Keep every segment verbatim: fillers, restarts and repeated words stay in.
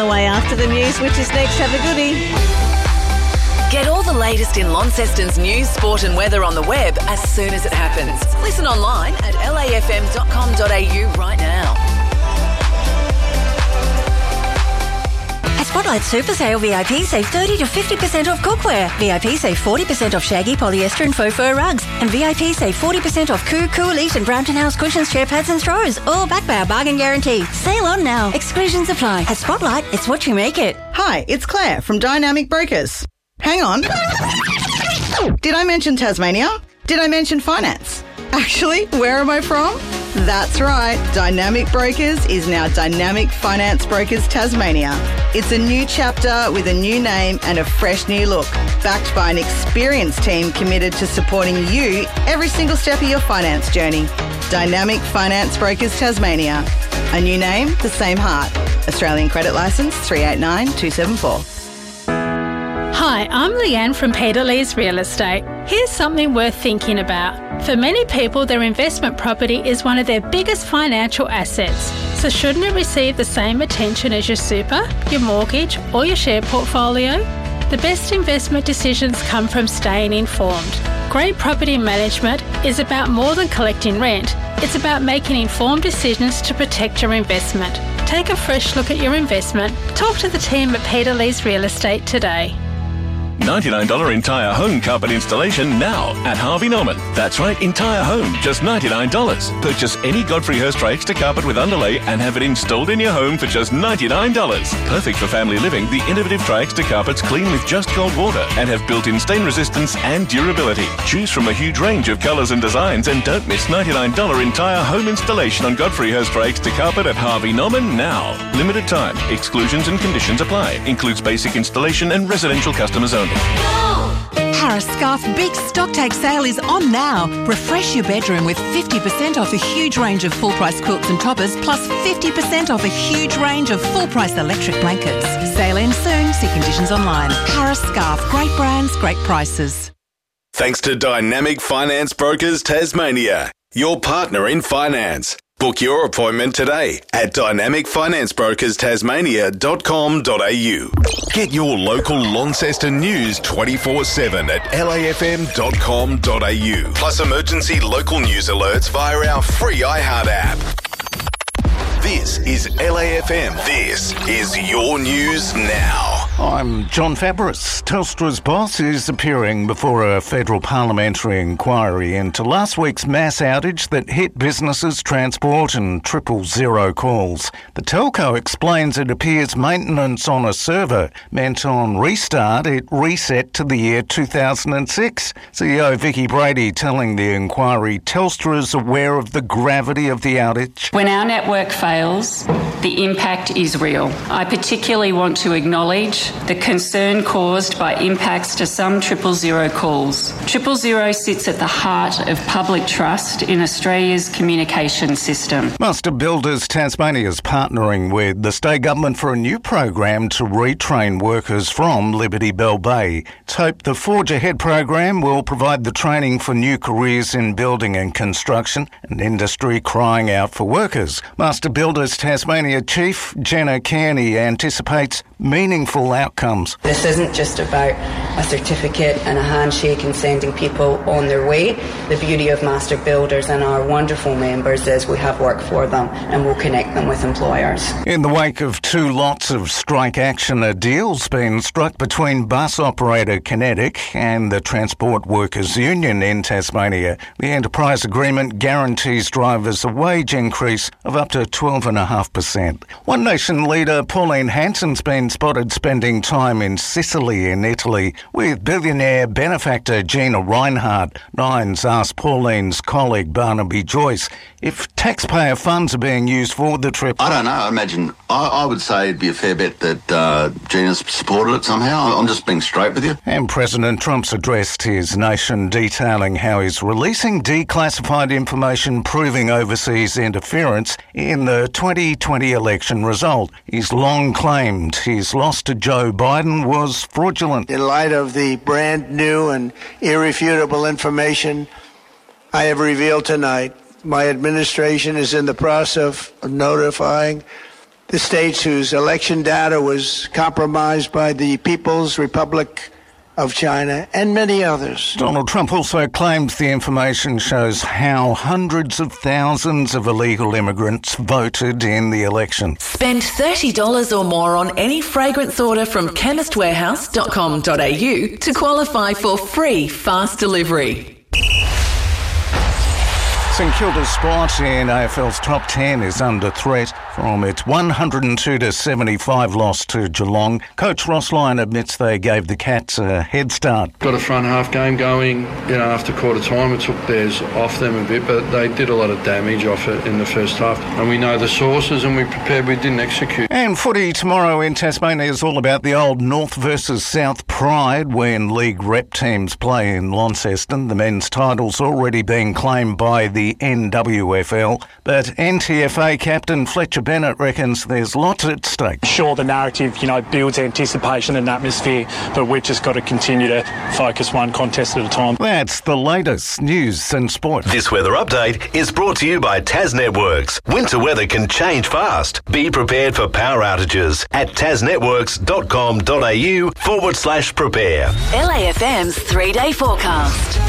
away after the news, which is next. Have a goodie. Get all the latest in Launceston's news, sport and weather on the web as soon as it happens. Listen online at l a f m dot com dot a u right now. At Spotlight Super Sale, V I P save thirty to fifty percent off cookware. V I P save forty percent off shaggy, polyester and faux fur rugs. And V I P save forty percent off Coo, Coolite and Brampton House cushions, chair pads and straws. All backed by our bargain guarantee. Sale on now. Exclusions apply. At Spotlight, it's what you make it. Hi, it's Claire from Dynamic Brokers. Hang on. Did I mention Tasmania? Did I mention finance? Actually, where am I from? That's right, Dynamic Brokers is now Dynamic Finance Brokers Tasmania. It's a new chapter with a new name and a fresh new look, backed by an experienced team committed to supporting you every single step of your finance journey. Dynamic Finance Brokers Tasmania. A new name, the same heart. Australian credit licence three eight nine two seven four. Hi, I'm Leanne from Peter Lee's Real Estate. Here's something worth thinking about. For many people, their investment property is one of their biggest financial assets. So shouldn't it receive the same attention as your super, your mortgage or your share portfolio? The best investment decisions come from staying informed. Great property management is about more than collecting rent. It's about making informed decisions to protect your investment. Take a fresh look at your investment. Talk to the team at Peter Lee's Real Estate today. ninety-nine dollars entire home carpet installation now at Harvey Norman. That's right, entire home, just ninety-nine dollars. Purchase any Godfrey Hirst extra carpet with underlay and have it installed in your home for just ninety-nine dollars. Perfect for family living, the innovative Tri-Extra carpets clean with just cold water and have built-in stain resistance and durability. Choose from a huge range of colours and designs and don't miss ninety-nine dollars entire home installation on Godfrey Hirst extra carpet at Harvey Norman now. Limited time. Exclusions and conditions apply. Includes basic installation and residential customers only. Harris Scarf Big Stock Take Sale is on now. Refresh your bedroom with fifty percent off a huge range of full-price quilts and toppers, plus fifty percent off a huge range of full-price electric blankets. Sale ends soon. See conditions online. Harris Scarf. Great brands, great prices. Thanks to Dynamic Finance Brokers Tasmania, your partner in finance. Book your appointment today at dynamic finance brokers tasmania dot com dot a u. Get your local Launceston news twenty-four seven at l a f m dot com dot a u. Plus emergency local news alerts via our free iHeart app. This is L A F M. This is your news now. I'm John Fabris. Telstra's boss is appearing before a federal parliamentary inquiry into last week's mass outage that hit businesses, transport and triple zero calls. The telco explains it appears maintenance on a server meant on restart it reset to the year two thousand six. C E O Vicky Brady telling the inquiry Telstra is aware of the gravity of the outage. When our network fails, the impact is real. I particularly want to acknowledge the concern caused by impacts to some triple zero calls. Triple zero sits at the heart of public trust in Australia's communication system. Master Builders Tasmania is partnering with the state government for a new program to retrain workers from Liberty Bell Bay. It's hoped the Forge Ahead program will provide the training for new careers in building and construction, an industry crying out for workers. Master Builders Tasmania Chief Jenna Kearney anticipates meaningful outcomes. This isn't just about a certificate and a handshake and sending people on their way. The beauty of Master Builders and our wonderful members is we have work for them and we'll connect them with employers. In the wake of two lots of strike action, a deal's been struck between bus operator Kinetic and the Transport Workers Union in Tasmania. The enterprise agreement guarantees drivers a wage increase of up to twelve point five percent. One Nation leader Pauline Hanson's been spotted spending time in Sicily in Italy with billionaire benefactor Gina Reinhardt. Nine's asked Pauline's colleague Barnaby Joyce if taxpayer funds are being used for the trip. I don't know. I imagine, I, I would say it'd be a fair bet that uh, Gina's supported it somehow. I'm just being straight with you. And President Trump's addressed his nation detailing how he's releasing declassified information proving overseas interference in the twenty twenty election result. He's long claimed his loss to Joe Biden was fraudulent. In light of the brand new and irrefutable information I have revealed tonight, my administration is in the process of notifying the states whose election data was compromised by the People's Republic of China, and many others. Donald Trump also claims the information shows how hundreds of thousands of illegal immigrants voted in the election. Spend thirty dollars or more on any fragrance order from chemist warehouse dot com dot a u to qualify for free fast delivery. St Kilda's spot in A F L's top ten is under threat from its one hundred two to seventy-five loss to Geelong. Coach Ross Lyon admits they gave the Cats a head start. Got a front half game going, you know, after quarter time. It took theirs off them a bit, but they did a lot of damage off it in the first half. And we know the sources and we prepared, we didn't execute. And footy tomorrow in Tasmania is all about the old North versus South pride when league rep teams play in Launceston. The men's title's already been claimed by the N W F L, but N T F A captain Fletcher Bennett reckons there's lots at stake. Sure, the narrative, you know, builds anticipation and atmosphere, but we've just got to continue to focus one contest at a time. That's the latest news and sport. This weather update is brought to you by Tas Networks. Winter weather can change fast. Be prepared for power outages at tasnetworks.com.au forward slash prepare. L A F M's three-day forecast.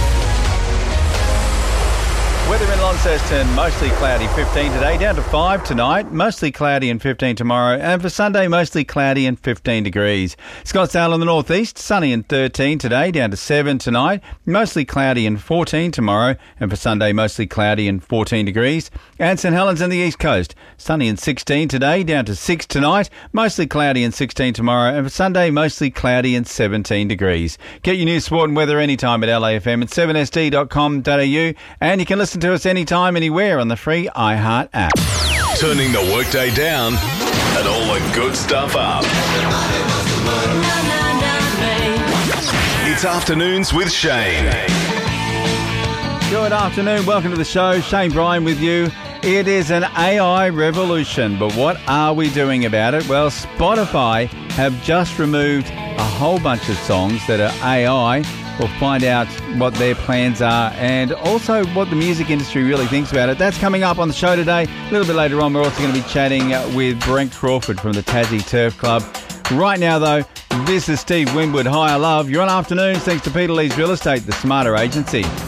Weather in Launceston, mostly cloudy, fifteen today, down to five tonight, mostly cloudy and fifteen tomorrow, and for Sunday, mostly cloudy and fifteen degrees. Scottsdale in the northeast, sunny and thirteen today, down to seven tonight, mostly cloudy and fourteen tomorrow, and for Sunday, mostly cloudy and fourteen degrees. And St Helens in the east coast, sunny and sixteen today, down to six tonight, mostly cloudy and sixteen tomorrow, and for Sunday, mostly cloudy and seventeen degrees. Get your news, sport and weather anytime at L A F M at seven s d dot com dot a u, and you can listen to us anytime, anywhere on the free iHeart app. Turning the workday down and all the good stuff up. It's Afternoons with Shane. Good afternoon, welcome to the show. Shane Bryan with you. It is an A I revolution, but what are we doing about it? Well, Spotify have just removed a whole bunch of songs that are A I. We'll find out what their plans are and also what the music industry really thinks about it. That's coming up on the show today. A little bit later on, we're also going to be chatting with Brent Crawford from the Tassie Turf Club. Right now, though, this is Steve Winwood. Higher Love. You're on Afternoons thanks to Peter Lee's Real Estate, the smarter agency.